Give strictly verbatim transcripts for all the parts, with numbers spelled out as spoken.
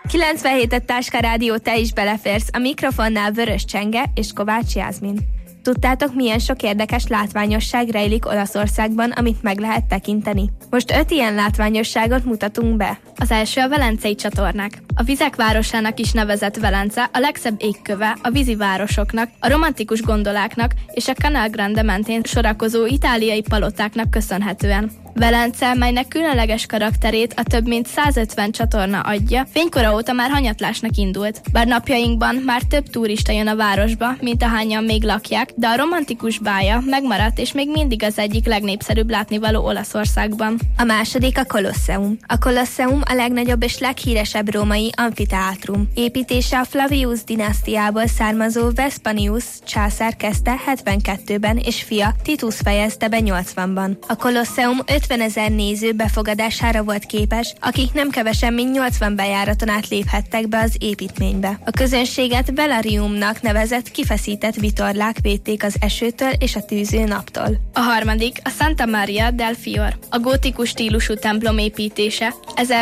kilencvenhét Táska Rádió, te is beleférsz, a mikrofonnál Vörös Csenge és Kovács Jászmin. Tudtátok, milyen sok érdekes látványosság rejlik Olaszországban, amit meg lehet tekinteni? Most öt ilyen látványosságot mutatunk be. Az első a Velencei csatornák. A vizek városának is nevezett Velence a legszebb égköve a vízi városoknak, a romantikus gondoláknak és a Canal Grande mentén sorakozó itáliai palotáknak köszönhetően. Velence, melynek különleges karakterét a több mint százötven csatorna adja, fénykora óta már hanyatlásnak indult. Bár napjainkban már több turista jön a városba, mint ahányan még lakják, de a romantikus bája megmaradt és még mindig az egyik legnépszerűbb látnivaló Olaszországban. A második a Kolosseum. A Kolosseum a legnagyobb és leghíresebb római amfiteátrum. Építése a Flavius dinasztiából származó Vespasius császár kezdte hetvenkettőben, és fia Titus fejezte be nyolcvanban. A Kolosseum ötvenezer néző befogadására volt képes, akik nem kevesen, mint nyolcvan bejáraton át léphettek be az építménybe. A közönséget Velariumnak nevezett kifeszített vitorlák védték az esőtől és a tűző naptól. A harmadik a Santa Maria del Fior. A gótikus stílusú templom építése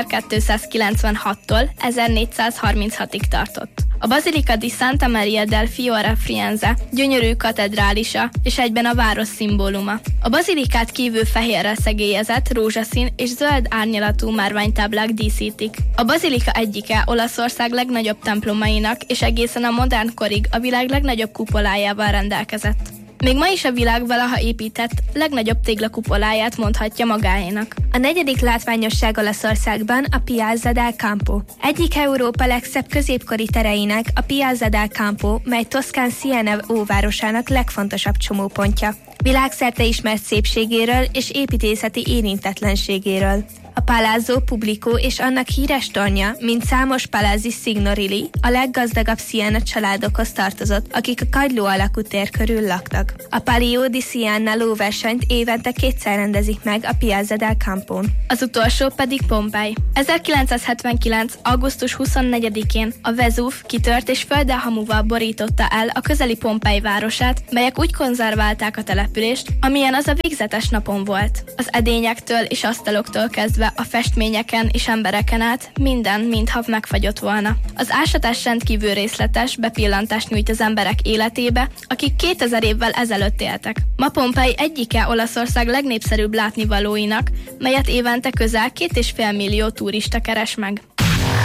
ezerkétszázkilencvenhattól ezernégyszázharminchatig tartott. A Basilica di Santa Maria del Fiore Firenze gyönyörű katedrálisa és egyben a város szimbóluma. A bazilikát kívül fehérrel szegélyezett, rózsaszín és zöld árnyalatú márványtáblák díszítik. A bazilika egyike Olaszország legnagyobb templomainak és egészen a modern korig a világ legnagyobb kupolájával rendelkezett. Még ma is a világ valaha épített legnagyobb téglakupoláját mondhatja magáénak. A negyedik látványosság Olaszországban a Piazza del Campo. Egyik Európa legszebb középkori tereinek a Piazza del Campo, mely Toszkán Siena óvárosának legfontosabb csomópontja. Világszerte ismert szépségéről és építészeti érintetlenségéről. A Palazzo Pubblico és annak híres tornya, mint számos Palazzi Signorile, a leggazdagabb Siena családokhoz tartozott, akik a kagyló alakú tér körül laktak. A Palio di Siena lóversenyt évente kétszer rendezik meg a Piazza del Campon. Az utolsó pedig Pompei. ezerkilencszázhetvenkilenc. augusztus huszonnegyedikén a Vezúv kitört és földdel hamuval borította el a közeli Pompei városát, melyek úgy konzerválták a települést, amilyen az a végzetes napon volt. Az edényektől és asztaloktól kezdve a festményeken és embereken át minden mintha megfagyott volna. Az ásatás rendkívül részletes bepillantást nyújt az emberek életébe, akik kétezer évvel ezelőtt éltek. Ma Pompei egyike Olaszország legnépszerűbb látnivalóinak, melyet évente közel két és fél millió turista keres meg.